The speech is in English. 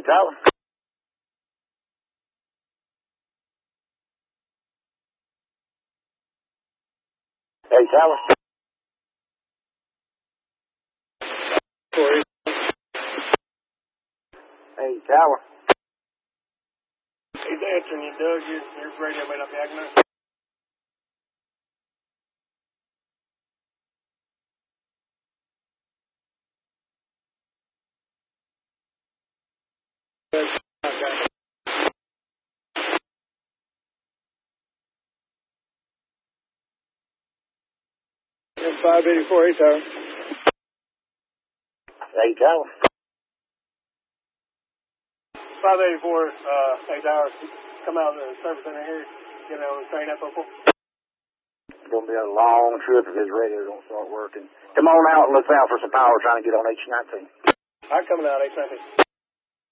Tower. Hey, Tower. Hey, Tower. He's answering you, Doug. Your radio may not be acting up. And 584, hey, Tower. Hey, Tower. 584, hey, Tower. Come out of the service center here. Get on the train FO4. It's going to be a long trip if his radio don't start working. Come on out and look out for some power trying to get on H19. I'm coming out, H19.